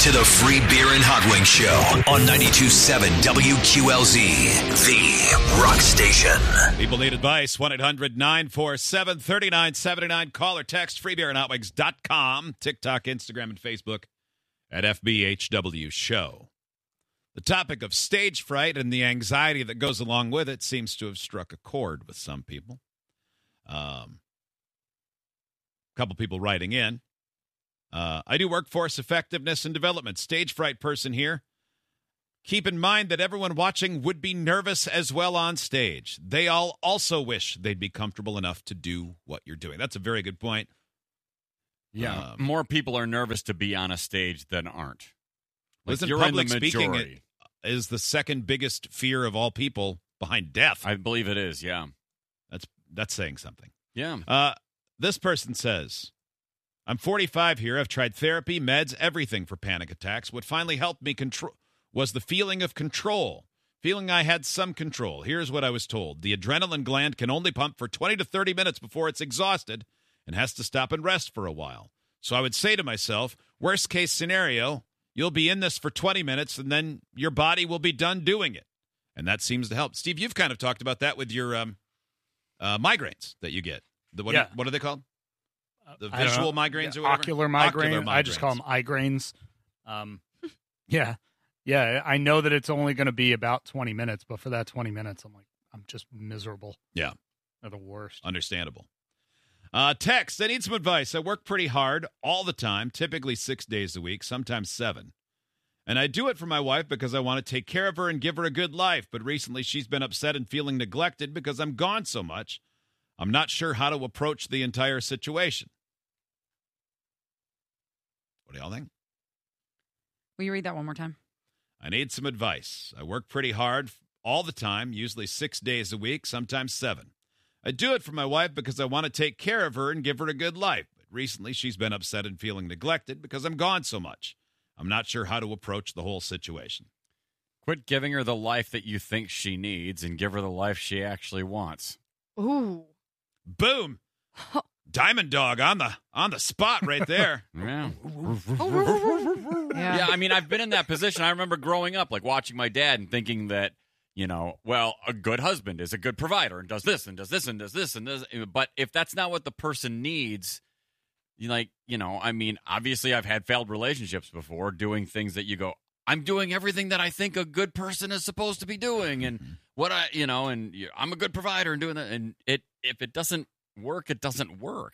to the Free Beer and Hot Wings Show on 92.7 WQLZ, the rock station. People need advice. 1-800-947-3979. Call or text freebeerandhotwings.com. TikTok, Instagram, and Facebook at FBHW Show. The topic of stage fright and the anxiety that goes along with it seems to have struck a chord with some people. A couple people writing in. I do workforce effectiveness and development. Stage fright person here. Keep in mind that everyone watching would be nervous as well on stage. They all also wish they'd be comfortable enough to do what you're doing. That's a very good point. Yeah, more people are nervous to be on a stage than aren't. Listen, you're public in the speaking majority. is the second biggest fear of all people behind death. I believe it is, yeah. That's saying something. Yeah. This person says, I'm 45 here. I've tried therapy, meds, everything for panic attacks. What finally helped me was the feeling of control, feeling I had some control. Here's what I was told. The adrenaline gland can only pump for 20 to 30 minutes before it's exhausted and has to stop and rest for a while. So I would say to myself, worst case scenario, you'll be in this for 20 minutes and then your body will be done doing it. And that seems to help. Steve, you've kind of talked about that with your migraines that you get. What are they called? The visual migraines or whatever? Ocular migraine. I just call them migraines. Yeah, I know that it's only going to be about 20 minutes, but for that 20 minutes, I'm just miserable. Yeah. They're the worst. Understandable. Text, I need some advice. I work pretty hard all the time, typically 6 days a week, sometimes 7. And I do it for my wife because I want to take care of her and give her a good life. But recently she's been upset and feeling neglected because I'm gone so much. I'm not sure how to approach the entire situation. What do y'all think? Will you read that one more time? I need some advice. I work pretty hard all the time, usually 6 days a week, sometimes 7. I do it for my wife because I want to take care of her and give her a good life. But recently she's been upset and feeling neglected because I'm gone so much. I'm not sure how to approach the whole situation. Quit giving her the life that you think she needs and give her the life she actually wants. Ooh. Boom. Diamond Dog on the spot right there. Yeah. Yeah. Yeah, I mean, I've been in that position. I remember growing up, like watching my dad and thinking that, a good husband is a good provider and does this and does this and does this and does. But if that's not what the person needs, obviously I've had failed relationships before, doing things that you go, I'm doing everything that I think a good person is supposed to be doing, and I'm a good provider and doing that, and if it doesn't work, it doesn't work.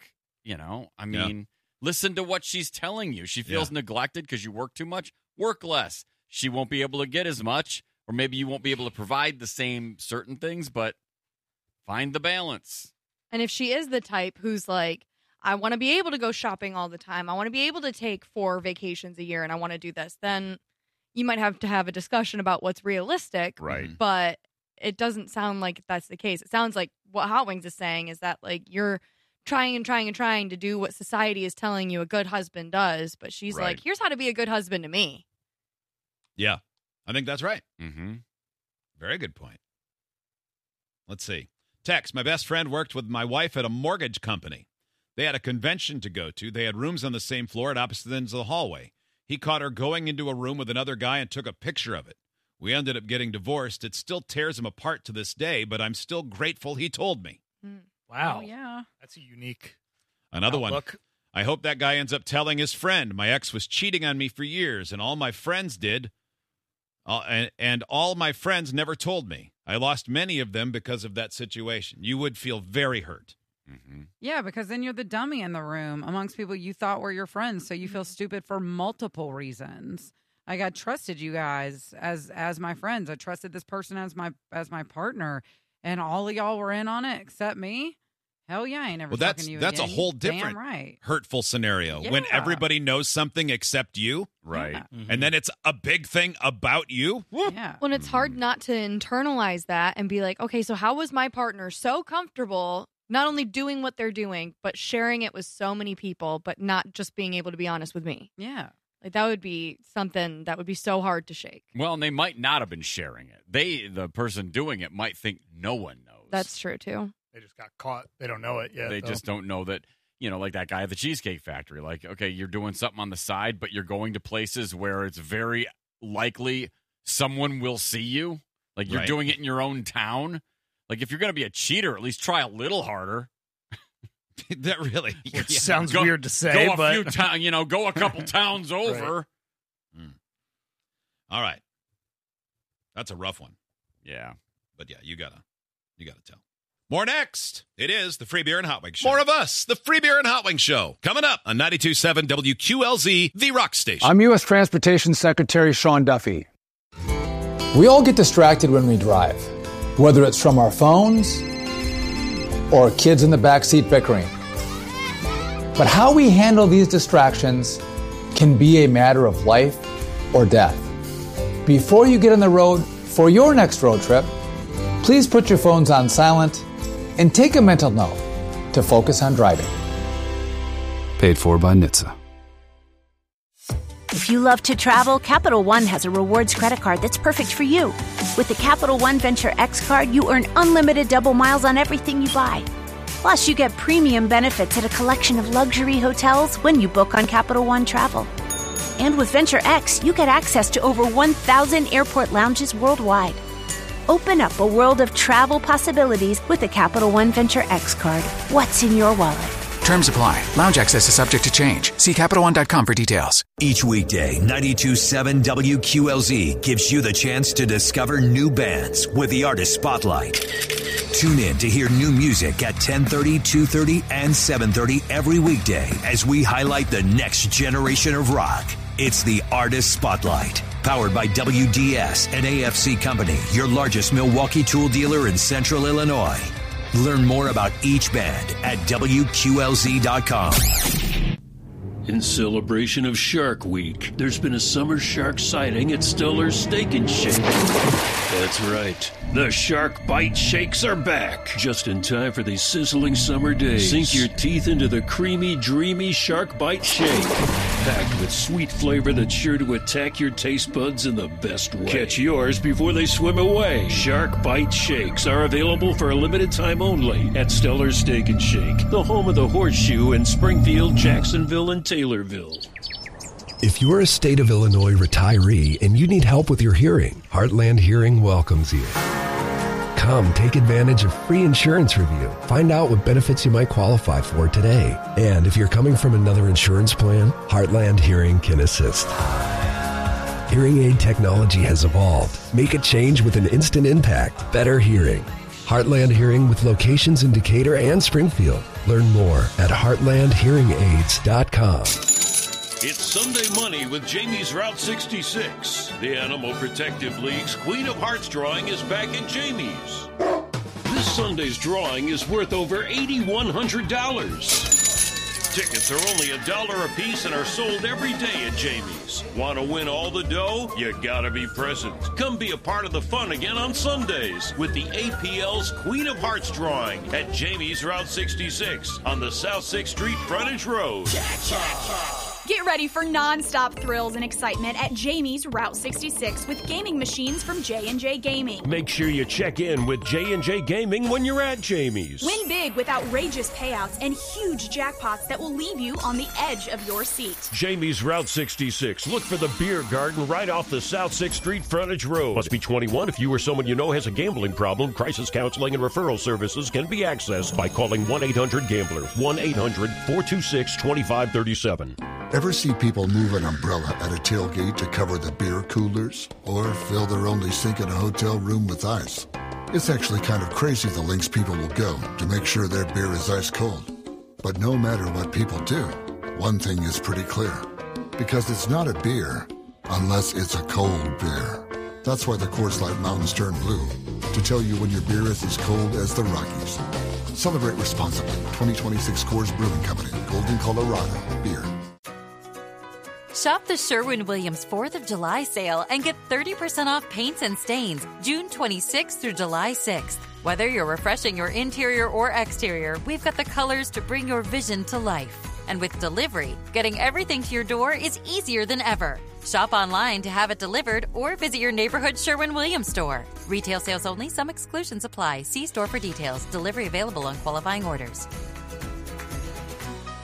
Listen to what she's telling you. She feels neglected because you work too much. Work less. She won't be able to get as much, or maybe you won't be able to provide the same certain things, but find the balance. And if she is the type who's like, I want to be able to go shopping all the time, I want to be able to take 4 vacations a year, and I want to do this, then you might have to have a discussion about what's realistic. Right. But it doesn't sound like that's the case. It sounds like what Hot Wings is saying is that, like, you're trying to do what society is telling you a good husband does, but she's Right. like, here's how to be a good husband to me. Yeah, I think that's right. Mm-hmm. Very good point. Let's see. Text, my best friend worked with my wife at a mortgage company. They had a convention to go to. They had rooms on the same floor at opposite ends of the hallway. He caught her going into a room with another guy and took a picture of it. We ended up getting divorced. It still tears him apart to this day, but I'm still grateful he told me. Wow. Oh, yeah. That's a unique Another outlook. one. I hope that guy ends up telling his friend. My ex was cheating on me for years, and all my friends did. And all my friends never told me. I lost many of them because of that situation. You would feel very hurt. Mm-hmm. Yeah, because then you're the dummy in the room amongst people you thought were your friends, so you feel stupid for multiple reasons. Like, I trusted you guys as my friends. I trusted this person as my partner, and all of y'all were in on it except me. Hell yeah, I ain't never talking to you that's again. a whole Damn different right. hurtful scenario when Yeah. everybody knows something except you, Right. Yeah. and then it's a big thing about you. Yeah. Well, it's hard not to internalize that and be like, okay, so how was my partner so comfortable not only doing what they're doing, but sharing it with so many people, but not just being able to be honest with me? Yeah. Like, that would be something that would be so hard to shake. Well, and they might not have been sharing it. The person doing it might think no one knows. That's true, too. They just got caught. They don't know it yet. They though. just don't know that, like that guy at the Cheesecake Factory. Like, okay, you're doing something on the side, but you're going to places where it's very likely someone will see you. Like, you're doing it in your own town. Like, if you're going to be a cheater, at least try a little harder. That really sounds weird to say, go a couple towns over. Right. All right. That's a rough one. Yeah. But yeah, you gotta tell. More next. It is the Free Beer and Hot Wings Show. More of us, the Free Beer and Hot Wings Show. Coming up on 92.7 WQLZ, the Rock Station. I'm U.S. Transportation Secretary Sean Duffy. We all get distracted when we drive, whether it's from our phones or kids in the backseat bickering. But how we handle these distractions can be a matter of life or death. Before you get on the road for your next road trip, please put your phones on silent and take a mental note to focus on driving. Paid for by NHTSA. If you love to travel, Capital One has a rewards credit card that's perfect for you. With the Capital One Venture X card, you earn unlimited double miles on everything you buy. Plus, you get premium benefits at a collection of luxury hotels when you book on Capital One Travel. And with Venture X, you get access to over 1,000 airport lounges worldwide. Open up a world of travel possibilities with the Capital One Venture X card. What's in your wallet? Terms apply. Lounge access is subject to change. See CapitalOne.com for details. Each weekday, 92.7 WQLZ gives you the chance to discover new bands with the Artist Spotlight. Tune in to hear new music at 10:30, 2:30, and 7:30 every weekday as we highlight the next generation of rock. It's the Artist Spotlight, powered by WDS and AFC Company, your largest Milwaukee tool dealer in Central Illinois. Learn more about each band at WQLZ.com. In celebration of Shark Week, there's been a summer shark sighting at Stellar's Steak and Shake. That's right. The Shark Bite Shakes are back, just in time for these sizzling summer days. Sink your teeth into the creamy, dreamy Shark Bite Shake, packed with sweet flavor that's sure to attack your taste buds in the best way. Catch yours before they swim away. Shark Bite Shakes are available for a limited time only at Stellar's Steak and Shake, the home of the Horseshoe in Springfield, Jacksonville, and Taylorville. If you're a state of Illinois retiree and you need help with your hearing, Heartland Hearing welcomes you. Come take advantage of free insurance review. Find out what benefits you might qualify for today. And if you're coming from another insurance plan, Heartland Hearing can assist. Hearing aid technology has evolved. Make a change with an instant impact. Better hearing. Heartland Hearing with locations in Decatur and Springfield. Learn more at heartlandhearingaids.com. It's Sunday Money with Jamie's Route 66. The Animal Protective League's Queen of Hearts drawing is back at Jamie's. This Sunday's drawing is worth over $8,100. Tickets are only $1 a piece and are sold every day at Jamie's. Want to win all the dough? You gotta be present. Come be a part of the fun again on Sundays with the APL's Queen of Hearts drawing at Jamie's Route 66 on the South 6th Street Frontage Road. Get ready for non-stop thrills and excitement at Jamie's Route 66 with gaming machines from J&J Gaming. Make sure you check in with J&J Gaming when you're at Jamie's. Win big with outrageous payouts and huge jackpots that will leave you on the edge of your seat. Jamie's Route 66. Look for the beer garden right off the South 6th Street Frontage Road. Must be 21. If you or someone you know has a gambling problem, crisis counseling and referral services can be accessed by calling 1-800-GAMBLER. 1-800-426-2537. Ever see people move an umbrella at a tailgate to cover the beer coolers? Or fill their only sink in a hotel room with ice? It's actually kind of crazy the lengths people will go to make sure their beer is ice cold. But no matter what people do, one thing is pretty clear. Because it's not a beer unless it's a cold beer. That's why the Coors Light Mountains turn blue, to tell you when your beer is as cold as the Rockies. Celebrate responsibly. 2026 Coors Brewing Company, Golden, Colorado. Beer. Shop the Sherwin-Williams 4th of July sale and get 30% off paints and stains June 26th through July 6th. Whether you're refreshing your interior or exterior, we've got the colors to bring your vision to life. And with delivery, getting everything to your door is easier than ever. Shop online to have it delivered or visit your neighborhood Sherwin-Williams store. Retail sales only. Some exclusions apply. See store for details. Delivery available on qualifying orders.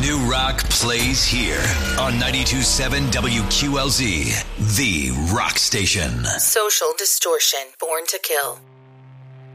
New rock plays here on 92.7 WQLZ, the rock station. Social Distortion, Born to Kill.